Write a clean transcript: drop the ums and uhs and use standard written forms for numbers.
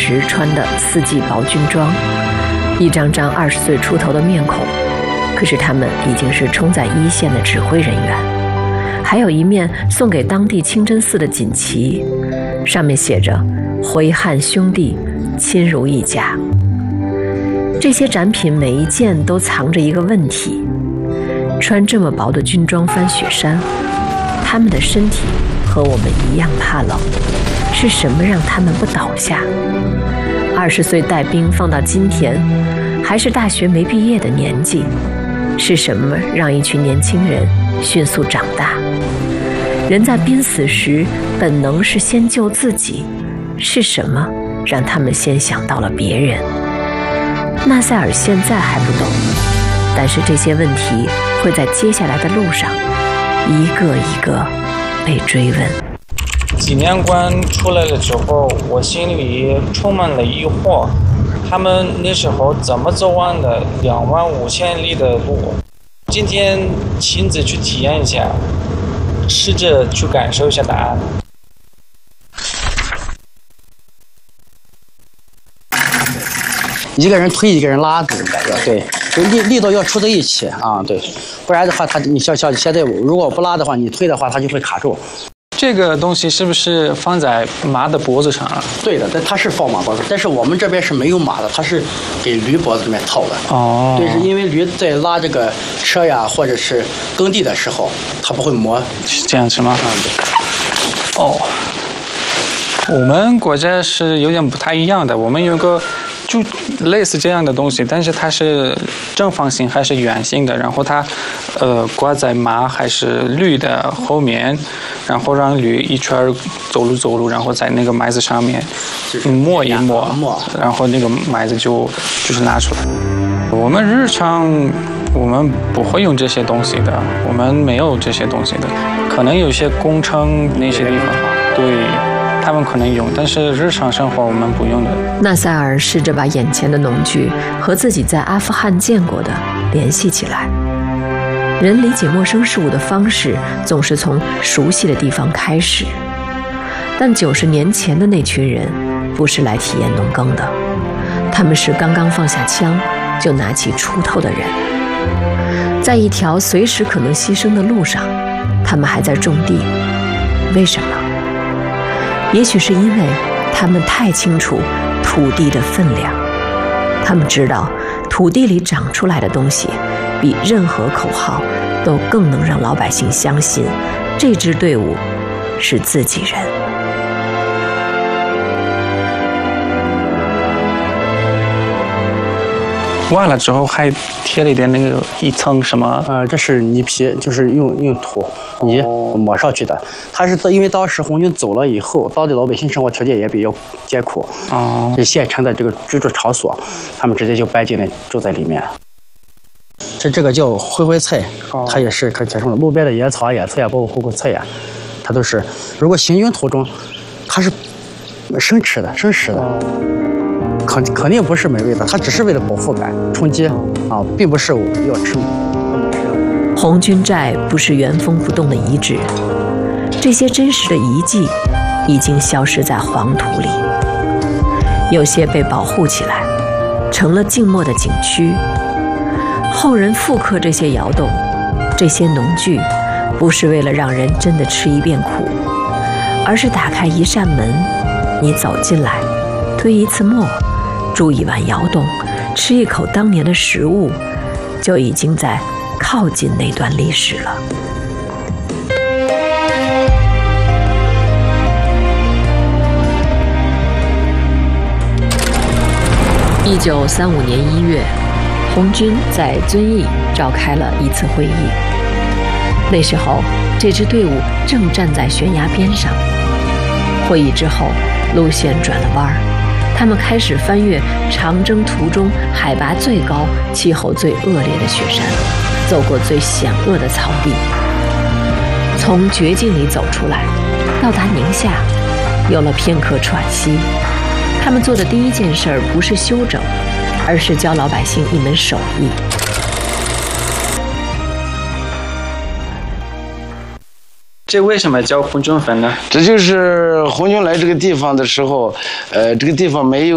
时穿的4季薄军装，一张张20岁出头的面孔，可是他们已经是冲在一线的指挥人员。还有一面送给当地清真寺的锦旗，上面写着“回汉兄弟，亲如一家”。这些展品每一件都藏着一个问题：穿这么薄的军装翻雪山，他们的身体和我们一样怕冷，是什么让他们不倒下？20岁带兵放到今天，还是大学没毕业的年纪，是什么让一群年轻人迅速长大？人在濒死时，本能是先救自己，是什么让他们先想到了别人？纳赛尔现在还不懂，但是这些问题会在接下来的路上一个一个被追问。 几年关出来了之后，我心里充满了疑惑，他们那时候怎么走完的25000里的路？今天亲自去体验一下，试着去感受一下答案。 一个人推，一个人拉，这种感觉，对，就力度要处在一起啊，对，不然的话，你像现在如果不拉的话，你推的话，它就会卡住。 这个东西是不是放在马的脖子上啊？ 对的，它是放马脖子，但是我们这边是没有马的，它是给驴脖子里面套的。 哦， 对，是因为驴在拉这个车呀，或者是耕地的时候，它不会磨。 是这样子吗？ 对。 哦，我们国家是有点不太一样的，我们有个就类似这样的东西，但是它是正方形还是圆形的，然后它挂在马还是驴的后面，然后让驴一圈走路，然后在那个麦子上面磨一磨，然后那个麦子就是拿出来。我们日常我们不会用这些东西的，我们没有这些东西的，可能有些工程那些地方，对。他们可能用，但是日常生活我们不用的。 纳赛尔试着把眼前的农具和自己在阿富汗见过的联系起来。人理解陌生事物的方式总是从熟悉的地方开始，但90年前的那群人不是来体验农耕的，他们是刚刚放下枪就拿起锄头的人。在一条随时可能牺牲的路上，他们还在种地。为什么？也许是因为他们太清楚土地的分量，他们知道土地里长出来的东西比任何口号都更能让老百姓相信这支队伍是自己人。 挖了之后还贴了一点一层什么？ 这是泥皮，就是用土泥抹上去的。它是因为当时红军走了以后，当地老百姓生活条件也比较艰苦，这县城的这个居住场所，他们直接就搬进来住在里面。这个叫灰菜，它也是可结成的。路边的野草、野菜呀，包括胡菇菜呀，它都是如果行军途中，它是生吃的。肯定不是美味的，它只是为了饱腹感、充饥并不是要吃。 红军寨不是原封不动的遗址，这些真实的遗迹已经消失在黄土里，有些被保护起来，成了静默的景区。后人复刻这些窑洞、这些农具，不是为了让人真的吃一遍苦，而是打开一扇门，你走进来，推一次磨，煮一碗窑洞，吃一口当年的食物，就已经在靠近那段历史了。1935年1月，红军在遵义召开了一次会议。那时候，这支队伍正站在悬崖边上。会议之后，路线转了弯儿。他们开始翻越长征途中海拔最高、气候最恶劣的雪山，走过最险恶的草地，从绝境里走出来，到达宁夏，有了片刻喘息。他们做的第一件事不是休整，而是教老百姓一门手艺。 这为什么叫红军坟呢？ 这就是红军来这个地方的时候，这个地方没有